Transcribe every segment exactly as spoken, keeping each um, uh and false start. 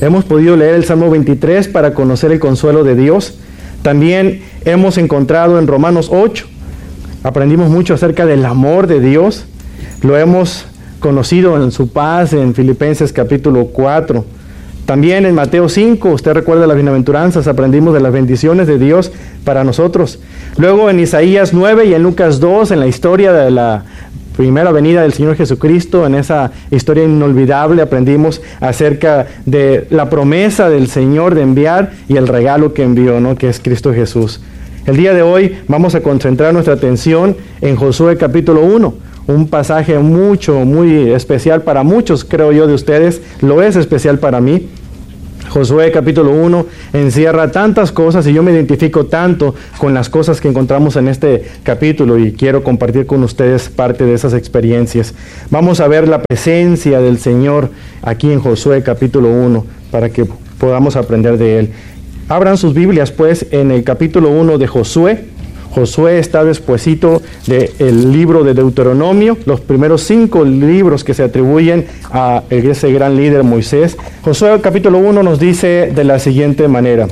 Hemos podido leer el Salmo veintitrés para conocer el consuelo de Dios. También hemos encontrado en Romanos ocho, aprendimos mucho acerca del amor de Dios. Lo hemos conocido en su paz en Filipenses capítulo cuatro. También en Mateo cinco, usted recuerda las bienaventuranzas, aprendimos de las bendiciones de Dios para nosotros. Luego en Isaías nueve y en Lucas dos, en la historia de la primera venida del Señor Jesucristo, en esa historia inolvidable, aprendimos acerca de la promesa del Señor de enviar y el regalo que envió, ¿no?, que es Cristo Jesús. El día de hoy vamos a concentrar nuestra atención en Josué capítulo uno, un pasaje mucho, muy especial para muchos, creo yo, de ustedes. Lo es especial para mí. Josué capítulo uno encierra tantas cosas y yo me identifico tanto con las cosas que encontramos en este capítulo y quiero compartir con ustedes parte de esas experiencias. Vamos a ver la presencia del Señor aquí en Josué capítulo uno para que podamos aprender de Él. Abran sus Biblias pues en el capítulo uno de Josué. Josué está despuesito del libro de Deuteronomio, los primeros cinco libros que se atribuyen a ese gran líder Moisés. Josué capítulo uno nos dice de la siguiente manera: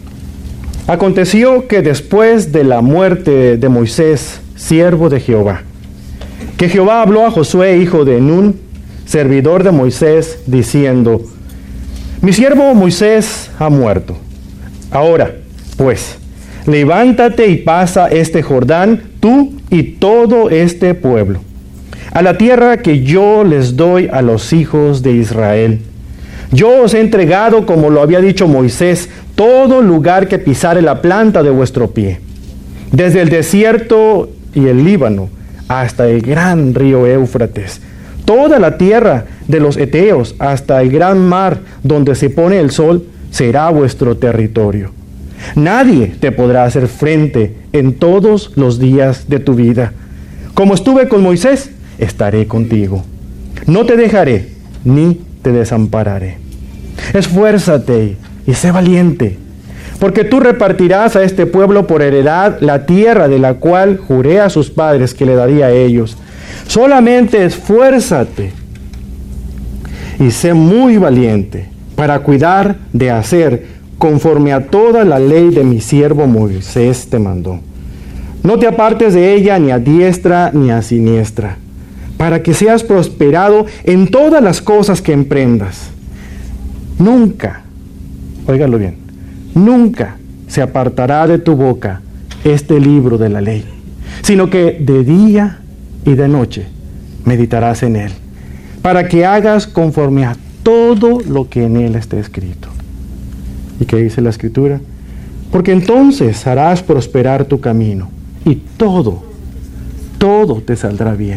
aconteció que después de la muerte de Moisés, siervo de Jehová, que Jehová habló a Josué, hijo de Nun, servidor de Moisés, diciendo: mi siervo Moisés ha muerto. Ahora, pues, levántate y pasa este Jordán, tú y todo este pueblo, a la tierra que yo les doy a los hijos de Israel. Yo os he entregado, como lo había dicho Moisés, todo lugar que pisare la planta de vuestro pie, desde el desierto y el Líbano hasta el gran río Éufrates, toda la tierra de los heteos hasta el gran mar donde se pone el sol, será vuestro territorio. Nadie te podrá hacer frente en todos los días de tu vida. Como estuve con Moisés, estaré contigo. No te dejaré ni te desampararé. Esfuérzate y sé valiente, porque tú repartirás a este pueblo por heredad la tierra de la cual juré a sus padres que le daría a ellos. Solamente esfuérzate y sé muy valiente para cuidar de hacer conforme a toda la ley de mi siervo Moisés te mandó. No te apartes de ella ni a diestra ni a siniestra, para que seas prosperado en todas las cosas que emprendas. Nunca, óigalo bien, nunca se apartará de tu boca este libro de la ley, sino que de día y de noche meditarás en él, para que hagas conforme a todo lo que en él está escrito. ¿Y qué dice la Escritura? Porque entonces harás prosperar tu camino y todo, todo te saldrá bien.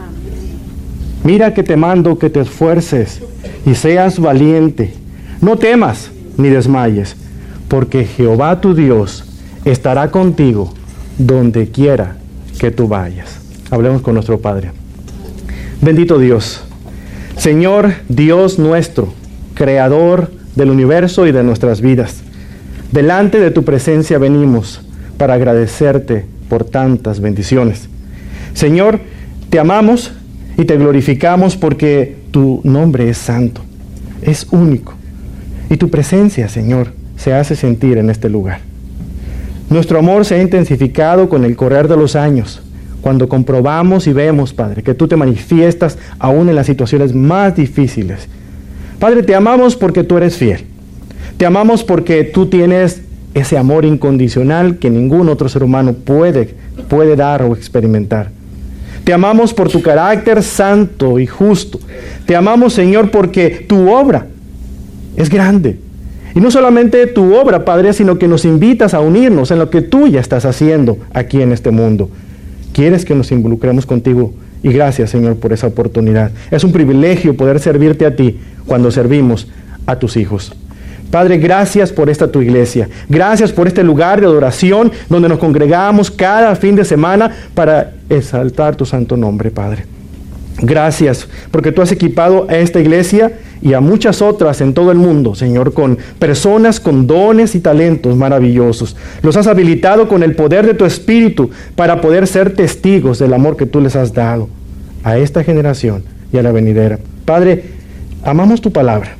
Mira que te mando que te esfuerces y seas valiente. No temas ni desmayes, porque Jehová tu Dios estará contigo donde quiera que tú vayas. Hablemos con nuestro Padre. Bendito Dios, Señor Dios nuestro, Creador del universo y de nuestras vidas. Delante de tu presencia venimos para agradecerte por tantas bendiciones. Señor, te amamos y te glorificamos porque tu nombre es santo, es único. Y tu presencia, Señor, se hace sentir en este lugar. Nuestro amor se ha intensificado con el correr de los años, cuando comprobamos y vemos, Padre, que tú te manifiestas aún en las situaciones más difíciles. Padre, te amamos porque tú eres fiel. Te amamos porque tú tienes ese amor incondicional que ningún otro ser humano puede, puede dar o experimentar. Te amamos por tu carácter santo y justo. Te amamos, Señor, porque tu obra es grande. Y no solamente tu obra, Padre, sino que nos invitas a unirnos en lo que tú ya estás haciendo aquí en este mundo. Quieres que nos involucremos contigo. Y gracias, Señor, por esa oportunidad. Es un privilegio poder servirte a ti cuando servimos a tus hijos. Padre, gracias por esta tu iglesia. Gracias por este lugar de adoración donde nos congregamos cada fin de semana para exaltar tu santo nombre, Padre. Gracias porque tú has equipado a esta iglesia y a muchas otras en todo el mundo, Señor, con personas con dones y talentos maravillosos. Los has habilitado con el poder de tu Espíritu para poder ser testigos del amor que tú les has dado a esta generación y a la venidera. Padre, amamos tu palabra.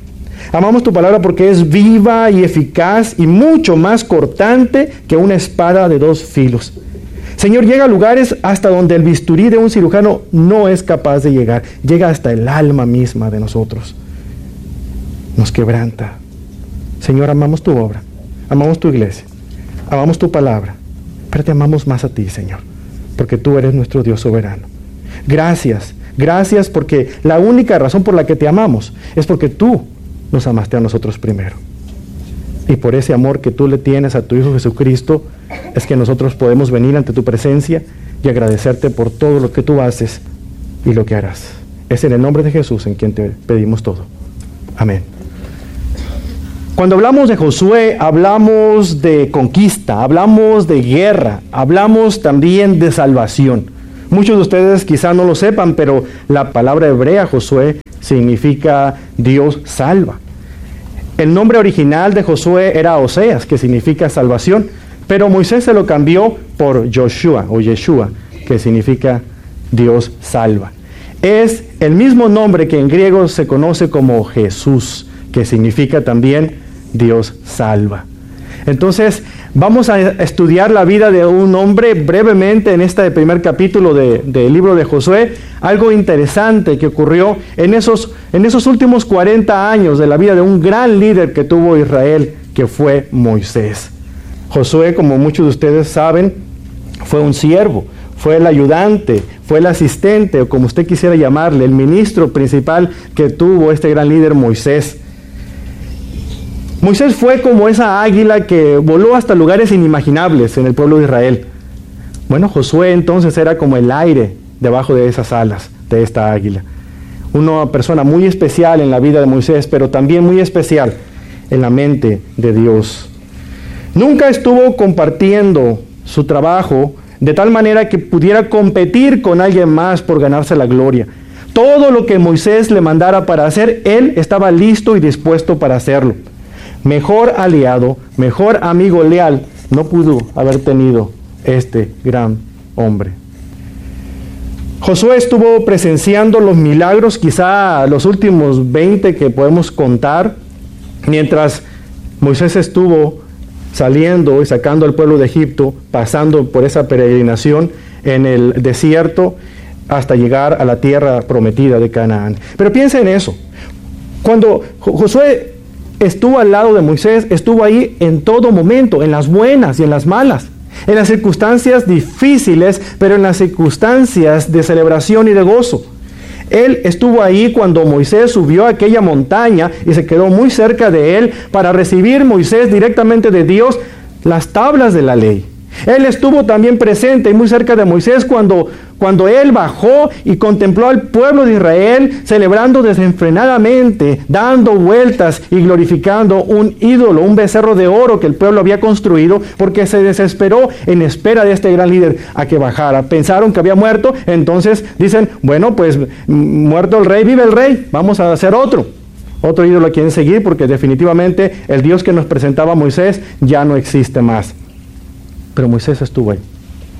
Amamos tu palabra porque es viva y eficaz y mucho más cortante que una espada de dos filos. Señor, llega a lugares hasta donde el bisturí de un cirujano no es capaz de llegar. Llega hasta el alma misma de nosotros. Nos quebranta. Señor, amamos tu obra, amamos tu iglesia, amamos tu palabra, pero te amamos más a ti, Señor, porque tú eres nuestro Dios soberano. Gracias, gracias porque la única razón por la que te amamos es porque tú nos amaste a nosotros primero. Y por ese amor que tú le tienes a tu Hijo Jesucristo, es que nosotros podemos venir ante tu presencia y agradecerte por todo lo que tú haces y lo que harás. Es en el nombre de Jesús en quien te pedimos todo. Amén. Cuando hablamos de Josué, hablamos de conquista, hablamos de guerra, hablamos también de salvación. Muchos de ustedes quizá no lo sepan, pero la palabra hebrea Josué significa Dios salva. El nombre original de Josué era Oseas, que significa salvación, pero Moisés se lo cambió por Joshua o Yeshua, que significa Dios salva. Es el mismo nombre que en griego se conoce como Jesús, que significa también Dios salva. Entonces, vamos a estudiar la vida de un hombre brevemente en este primer capítulo de, del libro de Josué. Algo interesante que ocurrió en esos, en esos últimos cuarenta años de la vida de un gran líder que tuvo Israel, que fue Moisés. Josué, como muchos de ustedes saben, fue un siervo, fue el ayudante, fue el asistente, o como usted quisiera llamarle, el ministro principal que tuvo este gran líder Moisés. Moisés fue como esa águila que voló hasta lugares inimaginables en el pueblo de Israel. Bueno, Josué entonces era como el aire debajo de esas alas de esta águila. Una persona muy especial en la vida de Moisés, pero también muy especial en la mente de Dios. Nunca estuvo compartiendo su trabajo de tal manera que pudiera competir con alguien más por ganarse la gloria. Todo lo que Moisés le mandara para hacer, él estaba listo y dispuesto para hacerlo. Mejor aliado, mejor amigo leal, no pudo haber tenido este gran hombre. Josué estuvo presenciando los milagros, quizá los últimos veinte que podemos contar, mientras Moisés estuvo saliendo y sacando al pueblo de Egipto, pasando por esa peregrinación en el desierto hasta llegar a la tierra prometida de Canaán. Pero piensa en eso. Cuando Josué estuvo al lado de Moisés, estuvo ahí en todo momento, en las buenas y en las malas, en las circunstancias difíciles, pero en las circunstancias de celebración y de gozo. Él estuvo ahí cuando Moisés subió a aquella montaña y se quedó muy cerca de él para recibir Moisés directamente de Dios las tablas de la ley. Él estuvo también presente y muy cerca de Moisés cuando, cuando él bajó y contempló al pueblo de Israel celebrando desenfrenadamente, dando vueltas y glorificando un ídolo, un becerro de oro que el pueblo había construido, porque se desesperó en espera de este gran líder a que bajara. Pensaron que había muerto, entonces dicen, bueno, pues muerto el rey, vive el rey, vamos a hacer otro. Otro ídolo quieren seguir porque definitivamente el Dios que nos presentaba Moisés ya no existe más. Pero Moisés estuvo ahí.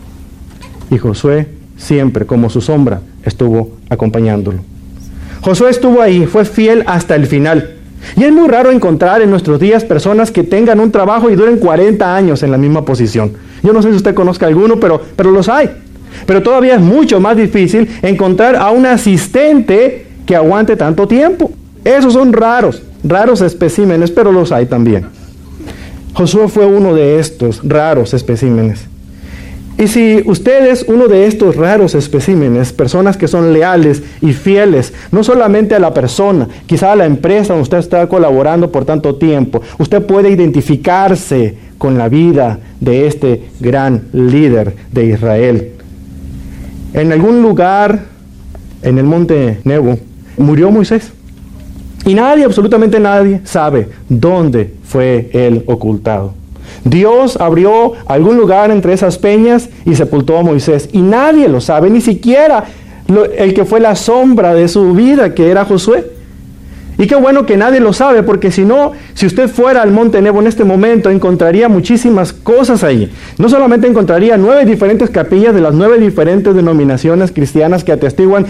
Y Josué siempre, como su sombra, estuvo acompañándolo. Josué estuvo ahí, fue fiel hasta el final. Y es muy raro encontrar en nuestros días personas que tengan un trabajo y duren cuarenta años en la misma posición. Yo no sé si usted conozca alguno, pero, pero los hay. Pero todavía es mucho más difícil encontrar a un asistente que aguante tanto tiempo. Esos son raros, raros especímenes, pero los hay también. Josué fue uno de estos raros especímenes. Y si usted es uno de estos raros especímenes, personas que son leales y fieles, no solamente a la persona, quizá a la empresa donde usted está colaborando por tanto tiempo, usted puede identificarse con la vida de este gran líder de Israel. En algún lugar, en el monte Nebo, murió Moisés. Y nadie, absolutamente nadie, sabe dónde fue él ocultado. Dios abrió algún lugar entre esas peñas y sepultó a Moisés. Y nadie lo sabe, ni siquiera lo, el que fue la sombra de su vida, que era Josué. Y qué bueno que nadie lo sabe, porque si no, si usted fuera al monte Nebo en este momento, encontraría muchísimas cosas ahí. No solamente encontraría nueve diferentes capillas de las nueve diferentes denominaciones cristianas que atestiguan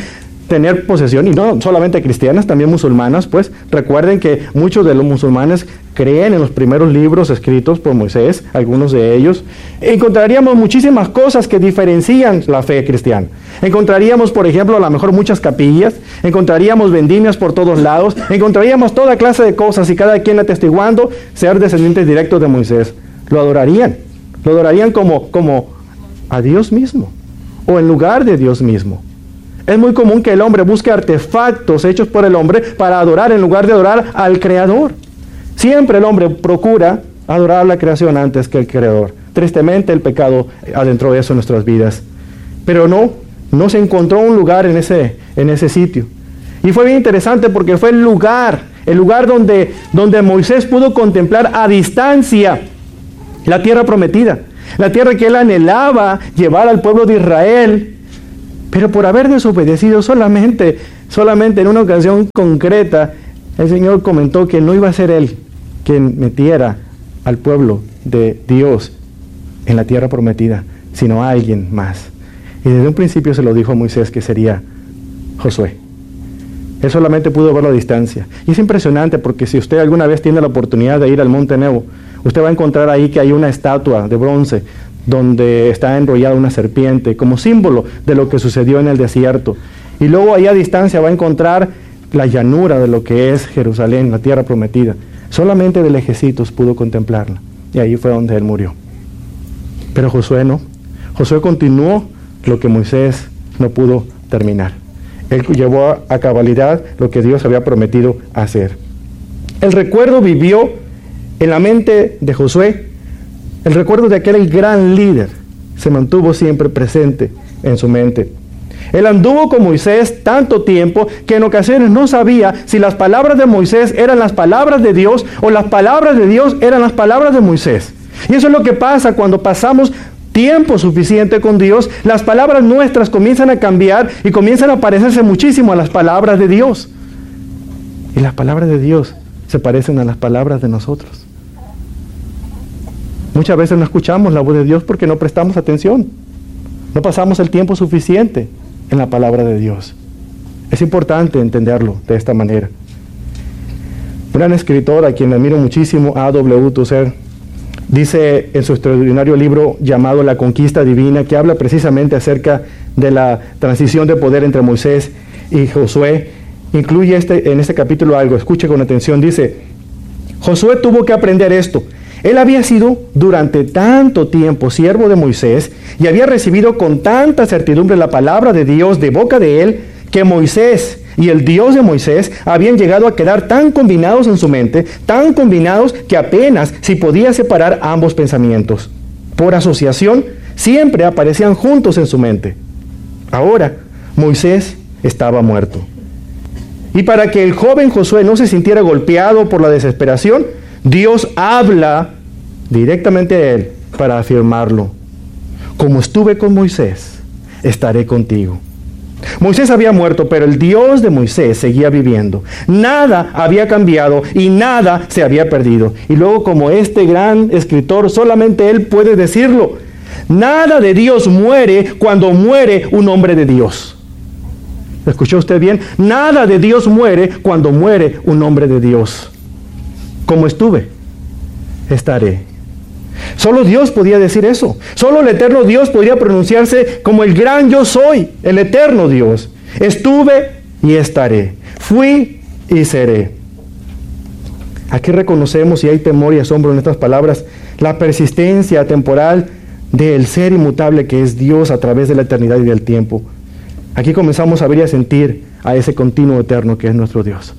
tener posesión, y no solamente cristianas, también musulmanas, pues recuerden que muchos de los musulmanes creen en los primeros libros escritos por Moisés, algunos de ellos. Encontraríamos muchísimas cosas que diferencian la fe cristiana. Encontraríamos, por ejemplo, a lo mejor muchas capillas, encontraríamos vendimias por todos lados, encontraríamos toda clase de cosas y cada quien atestiguando ser descendientes directos de Moisés. Lo adorarían, lo adorarían como, como a Dios mismo, o en lugar de Dios mismo. Es muy común que el hombre busque artefactos hechos por el hombre para adorar en lugar de adorar al Creador. Siempre el hombre procura adorar a la creación antes que el Creador. Tristemente el pecado adentró eso en nuestras vidas. Pero no, no se encontró un lugar en ese, en ese sitio. Y fue bien interesante porque fue el lugar, el lugar donde, donde Moisés pudo contemplar a distancia la tierra prometida. La tierra que él anhelaba llevar al pueblo de Israel. Pero por haber desobedecido solamente, solamente en una ocasión concreta, el Señor comentó que no iba a ser Él quien metiera al pueblo de Dios en la tierra prometida, sino a alguien más. Y desde un principio se lo dijo a Moisés que sería Josué. Él solamente pudo verlo a distancia. Y es impresionante porque si usted alguna vez tiene la oportunidad de ir al Monte Nebo, usted va a encontrar ahí que hay una estatua de bronce donde está enrollada una serpiente, como símbolo de lo que sucedió en el desierto. Y luego ahí a distancia va a encontrar la llanura de lo que es Jerusalén, la tierra prometida. Solamente de lejecitos pudo contemplarla. Y ahí fue donde él murió. Pero Josué no. Josué continuó lo que Moisés no pudo terminar. Él llevó a cabalidad lo que Dios había prometido hacer. El recuerdo vivió en la mente de Josué. El recuerdo de aquel gran líder se mantuvo siempre presente en su mente. Él anduvo con Moisés tanto tiempo que en ocasiones no sabía si las palabras de Moisés eran las palabras de Dios o las palabras de Dios eran las palabras de Moisés. Y eso es lo que pasa cuando pasamos tiempo suficiente con Dios. Las palabras nuestras comienzan a cambiar y comienzan a parecerse muchísimo a las palabras de Dios. Y las palabras de Dios se parecen a las palabras de nosotros. Muchas veces no escuchamos la voz de Dios porque no prestamos atención. No pasamos el tiempo suficiente en la palabra de Dios. Es importante entenderlo de esta manera. Un gran escritor a quien admiro muchísimo, A W Tozer, dice en su extraordinario libro llamado La Conquista Divina, que habla precisamente acerca de la transición de poder entre Moisés y Josué. Incluye este, en este capítulo algo, escuche con atención, dice: Josué tuvo que aprender esto. Él había sido durante tanto tiempo siervo de Moisés y había recibido con tanta certidumbre la palabra de Dios de boca de él, que Moisés y el Dios de Moisés habían llegado a quedar tan combinados en su mente, tan combinados que apenas si podía separar ambos pensamientos. Por asociación, siempre aparecían juntos en su mente. Ahora, Moisés estaba muerto. Y para que el joven Josué no se sintiera golpeado por la desesperación, Dios habla directamente a él para afirmarlo. Como estuve con Moisés, estaré contigo. Moisés había muerto, pero el Dios de Moisés seguía viviendo. Nada había cambiado y nada se había perdido. Y luego, como este gran escritor, solamente él puede decirlo: nada de Dios muere cuando muere un hombre de Dios. ¿Lo escuchó usted bien? Nada de Dios muere cuando muere un hombre de Dios. Como estuve, estaré. Solo Dios podía decir eso. Solo el eterno Dios podría pronunciarse como el gran yo soy, el eterno Dios. Estuve y estaré. Fui y seré. Aquí reconocemos, y hay temor y asombro en estas palabras, la persistencia temporal del ser inmutable que es Dios a través de la eternidad y del tiempo. Aquí comenzamos a ver y a sentir a ese continuo eterno que es nuestro Dios.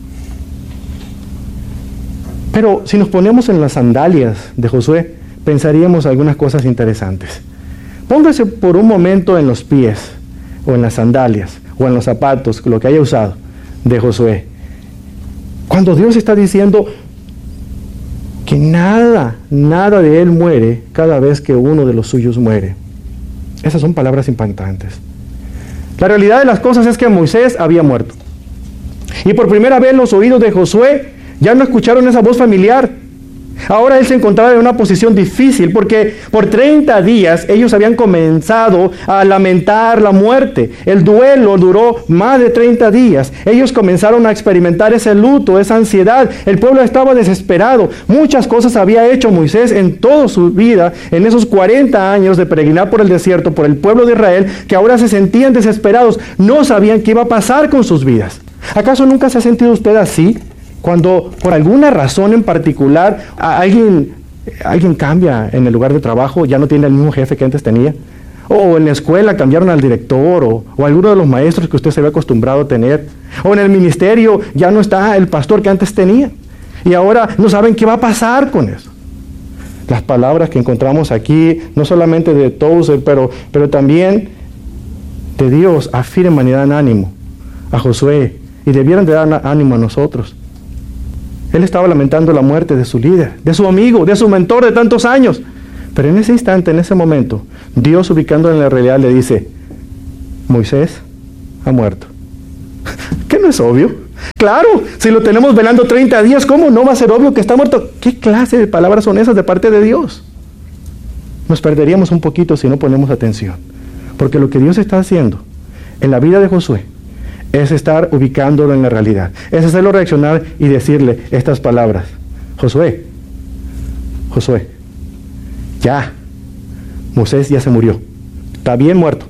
Pero si nos ponemos en las sandalias de Josué, pensaríamos algunas cosas interesantes. Póngase por un momento en los pies, o en las sandalias, o en los zapatos, lo que haya usado, de Josué. Cuando Dios está diciendo que nada, nada de él muere cada vez que uno de los suyos muere. Esas son palabras impactantes. La realidad de las cosas es que Moisés había muerto. Y por primera vez los oídos de Josué ya no escucharon esa voz familiar. Ahora él se encontraba en una posición difícil porque por treinta días ellos habían comenzado a lamentar la muerte. El duelo duró más de treinta días. Ellos comenzaron a experimentar ese luto, esa ansiedad. El pueblo estaba desesperado. Muchas cosas había hecho Moisés en toda su vida, en esos cuarenta años de peregrinar por el desierto, por el pueblo de Israel, que ahora se sentían desesperados. No sabían qué iba a pasar con sus vidas. ¿Acaso nunca se ha sentido usted así? Cuando por alguna razón en particular a alguien, alguien cambia en el lugar de trabajo, ya no tiene el mismo jefe que antes tenía, o en la escuela cambiaron al director, o, o alguno de los maestros que usted se había acostumbrado a tener, o en el ministerio ya no está el pastor que antes tenía, y ahora no saben qué va a pasar con eso. Las palabras que encontramos aquí, no solamente de Tozer, pero, pero también de Dios, afirman y dan ánimo a Josué, y debieran de dar ánimo a nosotros. Él estaba lamentando la muerte de su líder, de su amigo, de su mentor de tantos años. Pero en ese instante, en ese momento, Dios, ubicándolo en la realidad, le dice: Moisés ha muerto. ¿Qué no es obvio? Claro, si lo tenemos velando treinta días, ¿cómo no va a ser obvio que está muerto? ¿Qué clase de palabras son esas de parte de Dios? Nos perderíamos un poquito si no ponemos atención. Porque lo que Dios está haciendo en la vida de Josué es estar ubicándolo en la realidad. Es hacerlo reaccionar y decirle estas palabras: Josué, Josué, ya, Moisés ya se murió, está bien muerto.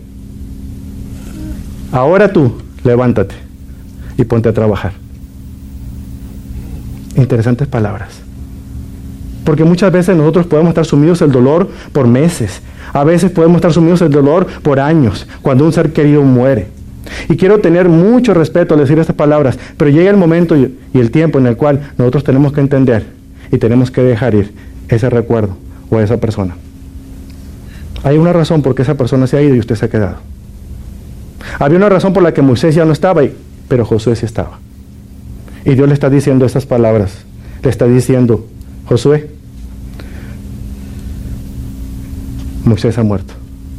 Ahora tú, levántate y ponte a trabajar. Interesantes palabras. Porque muchas veces nosotros podemos estar sumidos en el dolor por meses. A veces podemos estar sumidos en el dolor por años, cuando un ser querido muere. Y quiero tener mucho respeto al decir estas palabras, pero llega el momento y el tiempo en el cual nosotros tenemos que entender y tenemos que dejar ir ese recuerdo o a esa persona. Hay una razón por qué esa persona se ha ido y usted se ha quedado. Había una razón por la que Moisés ya no estaba, pero Josué sí estaba. Y Dios le está diciendo estas palabras. Le está diciendo: Josué, Moisés ha muerto.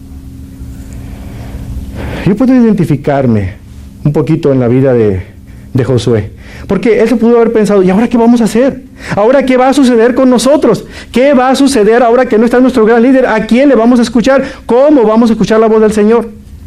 Yo puedo identificarme un poquito en la vida de, de Josué, porque él se pudo haber pensado: ¿y ahora qué vamos a hacer? ¿Ahora qué va a suceder con nosotros? ¿Qué va a suceder ahora que no está nuestro gran líder? ¿A quién le vamos a escuchar? ¿Cómo vamos a escuchar la voz del Señor?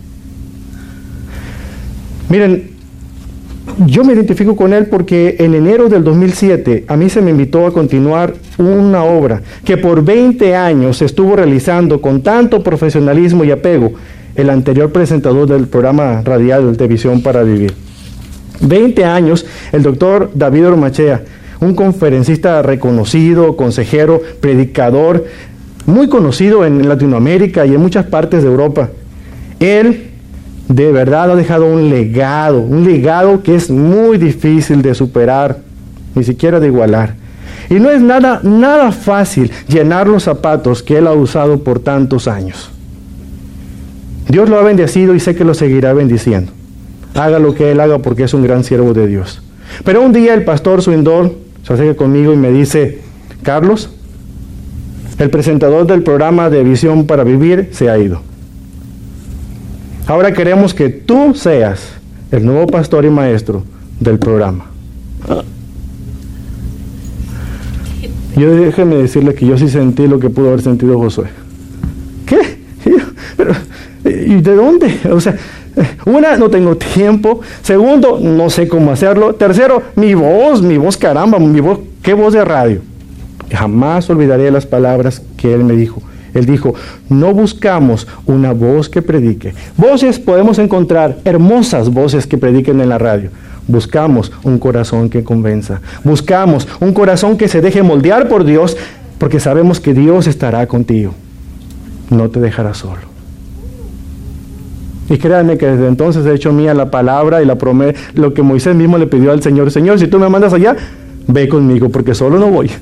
Miren, yo me identifico con él porque en enero del dos mil siete a mí se me invitó a continuar una obra que por veinte años se estuvo realizando con tanto profesionalismo y apego el anterior presentador del programa radial de Visión para Vivir. veinte años, el doctor David Ormachea, un conferencista reconocido, consejero, predicador, muy conocido en Latinoamérica y en muchas partes de Europa. Él de verdad ha dejado un legado, un legado que es muy difícil de superar, ni siquiera de igualar. Y no es nada, nada fácil llenar los zapatos que él ha usado por tantos años. Dios lo ha bendecido y sé que lo seguirá bendiciendo. Haga lo que él haga porque es un gran siervo de Dios. Pero un día el pastor Swindol se acerca conmigo y me dice: Carlos, el presentador del programa de Visión para Vivir se ha ido. Ahora queremos que tú seas el nuevo pastor y maestro del programa. Yo déjeme decirle que yo sí sentí lo que pudo haber sentido Josué. ¿Qué? Pero, ¿y de dónde? O sea, una, no tengo tiempo. Segundo, no sé cómo hacerlo. Tercero, mi voz, mi voz, caramba, mi voz, qué voz de radio. Jamás olvidaré las palabras que él me dijo. Él dijo: no buscamos una voz que predique. Voces podemos encontrar, hermosas voces que prediquen en la radio. Buscamos un corazón que convenza. Buscamos un corazón que se deje moldear por Dios, porque sabemos que Dios estará contigo. No te dejará solo. Y créanme que desde entonces he hecho mía la palabra y la promesa, lo que Moisés mismo le pidió al Señor: Señor, si tú me mandas allá, ve conmigo, porque solo no voy.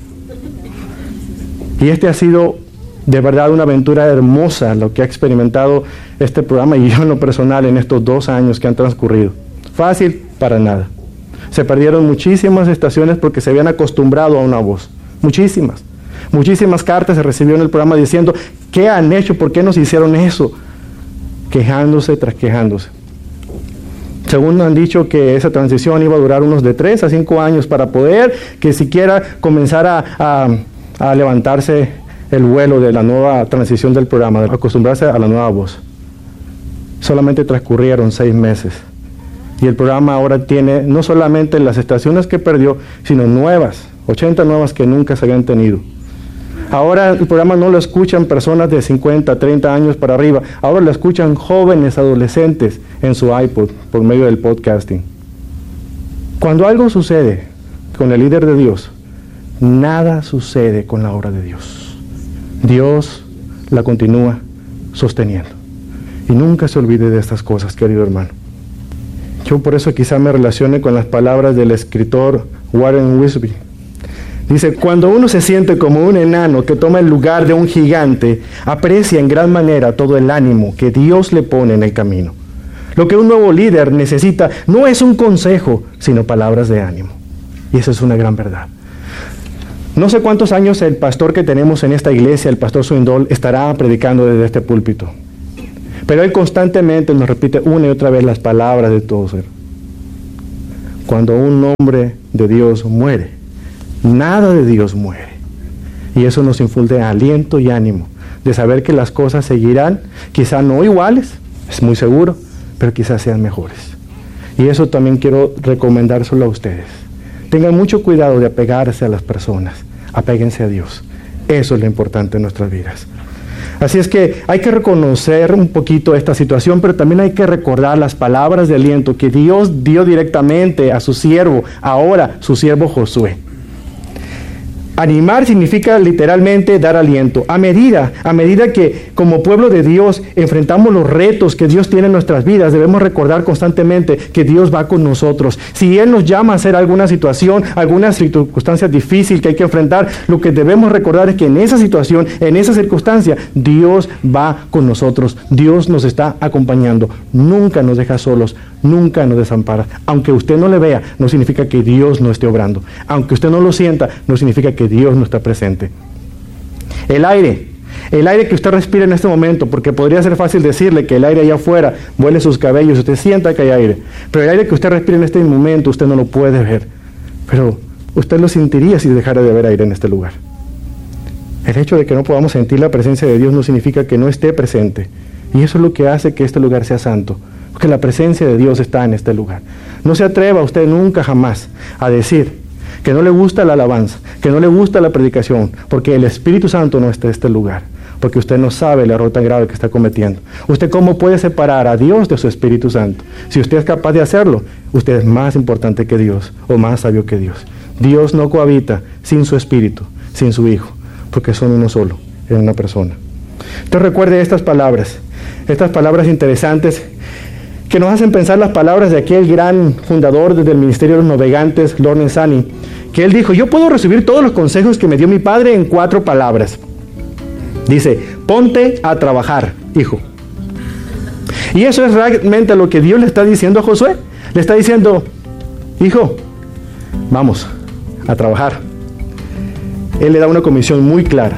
Y este ha sido de verdad una aventura hermosa lo que ha experimentado este programa y yo en lo personal en estos dos años que han transcurrido. Fácil para nada. Se perdieron muchísimas estaciones porque se habían acostumbrado a una voz. Muchísimas. Muchísimas cartas se recibieron en el programa diciendo: ¿qué han hecho? ¿Por qué nos hicieron eso? Quejándose tras quejándose. Según han dicho que esa transición iba a durar unos de tres a cinco años para poder que siquiera comenzar a, a, a levantarse el vuelo de la nueva transición del programa, de acostumbrarse a la nueva voz. Solamente transcurrieron seis meses. Y el programa ahora tiene no solamente las estaciones que perdió, sino nuevas, ochenta nuevas que nunca se habían tenido. Ahora el programa no lo escuchan personas de cincuenta, treinta años para arriba, ahora lo escuchan jóvenes, adolescentes en su iPod por medio del podcasting. Cuando algo sucede con el líder de Dios, nada sucede con la obra de Dios. Dios la continúa sosteniendo. Y nunca se olvide de estas cosas, querido hermano. Yo por eso quizá me relacione con las palabras del escritor Warren Wiersbe. Dice, cuando uno se siente como un enano que toma el lugar de un gigante, aprecia en gran manera todo el ánimo que Dios le pone en el camino. Lo que un nuevo líder necesita no es un consejo, sino palabras de ánimo. Y eso es una gran verdad. No sé cuántos años el pastor que tenemos en esta iglesia, el pastor Swindoll, estará predicando desde este púlpito. Pero él constantemente nos repite una y otra vez las palabras de todo ser. Cuando un hombre de Dios muere, nada de Dios muere. Y eso nos infunde aliento y ánimo de saber que las cosas seguirán, quizá no iguales, es muy seguro, pero quizás sean mejores. Y eso también quiero recomendárselo a ustedes. Tengan mucho cuidado de apegarse a las personas, apéguense a Dios. Eso es lo importante en nuestras vidas. Así es que hay que reconocer un poquito esta situación, pero también hay que recordar las palabras de aliento que Dios dio directamente a su siervo, ahora su siervo Josué. Animar significa literalmente dar aliento. A medida, a medida que como pueblo de Dios enfrentamos los retos que Dios tiene en nuestras vidas, debemos recordar constantemente que Dios va con nosotros. Si Él nos llama a hacer alguna situación, alguna circunstancia difícil que hay que enfrentar, lo que debemos recordar es que en esa situación, en esa circunstancia, Dios va con nosotros. Dios nos está acompañando. Nunca nos deja solos, nunca nos desampara. Aunque usted no le vea, no significa que Dios no esté obrando. Aunque usted no lo sienta, no significa que Dios no está presente. El aire, el aire que usted respira en este momento, porque podría ser fácil decirle que el aire allá afuera vuele sus cabellos, usted sienta que hay aire, pero el aire que usted respira en este momento usted no lo puede ver, pero usted lo sentiría si dejara de haber aire en este lugar. El hecho de que no podamos sentir la presencia de Dios no significa que no esté presente, y eso es lo que hace que este lugar sea santo, porque la presencia de Dios está en este lugar. No se atreva usted nunca jamás a decir que no le gusta la alabanza, que no le gusta la predicación, porque el Espíritu Santo no está en este lugar, porque usted no sabe el error tan grave que está cometiendo. ¿Usted cómo puede separar a Dios de su Espíritu Santo? Si usted es capaz de hacerlo, usted es más importante que Dios, o más sabio que Dios. Dios no cohabita sin su Espíritu, sin su Hijo, porque son uno solo, en una persona. Entonces recuerde estas palabras, estas palabras interesantes, que nos hacen pensar las palabras de aquel gran fundador del Ministerio de los Navegantes, Lawrence Annie, que él dijo, yo puedo resumir todos los consejos que me dio mi padre en cuatro palabras. Dice, ponte a trabajar, hijo. Y eso es realmente lo que Dios le está diciendo a Josué. Le está diciendo, hijo, vamos a trabajar. Él le da una comisión muy clara.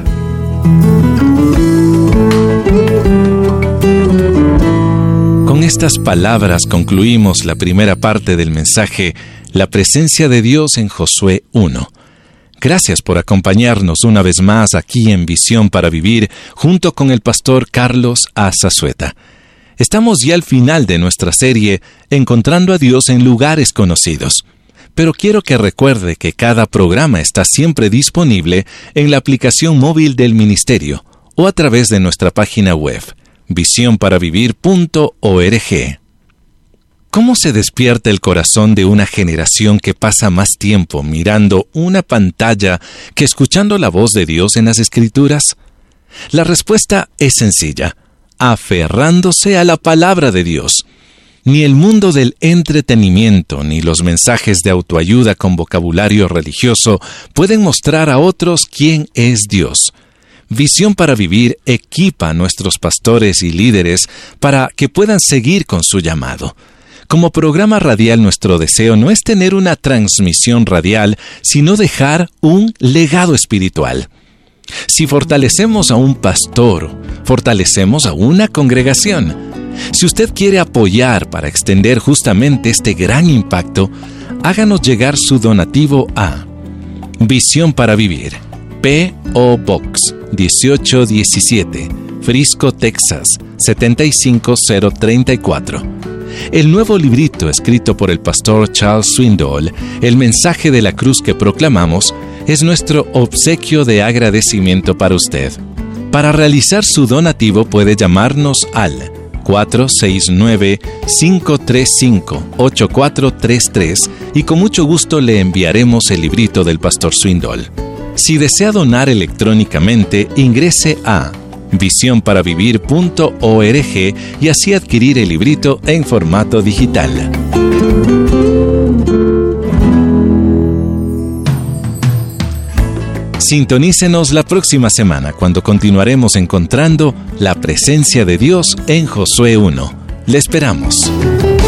Con estas palabras concluimos la primera parte del mensaje La presencia de Dios en Josué uno. Gracias por acompañarnos una vez más aquí en Visión para Vivir junto con el pastor Carlos A. Zazueta. Estamos ya al final de nuestra serie Encontrando a Dios en lugares conocidos. Pero quiero que recuerde que cada programa está siempre disponible en la aplicación móvil del ministerio o a través de nuestra página web visión para vivir punto org. ¿Cómo se despierta el corazón de una generación que pasa más tiempo mirando una pantalla que escuchando la voz de Dios en las Escrituras? La respuesta es sencilla: aferrándose a la palabra de Dios. Ni el mundo del entretenimiento ni los mensajes de autoayuda con vocabulario religioso pueden mostrar a otros quién es Dios. Visión para Vivir equipa a nuestros pastores y líderes para que puedan seguir con su llamado. Como programa radial, nuestro deseo no es tener una transmisión radial, sino dejar un legado espiritual. Si fortalecemos a un pastor, fortalecemos a una congregación. Si usted quiere apoyar para extender justamente este gran impacto, háganos llegar su donativo a Visión para Vivir, P O Box dieciocho diecisiete, Frisco, Texas setenta y cinco cero treinta y cuatro. El nuevo librito escrito por el pastor Charles Swindoll, El mensaje de la cruz que proclamamos, es nuestro obsequio de agradecimiento para usted. Para realizar su donativo puede llamarnos al cuatro seis nueve, cinco tres cinco, ocho cuatro tres tres y con mucho gusto le enviaremos el librito del pastor Swindoll. Si desea donar electrónicamente, ingrese a visión para vivir punto org y así adquirir el librito en formato digital. Sintonícenos la próxima semana cuando continuaremos encontrando la presencia de Dios en Josué uno. Le esperamos.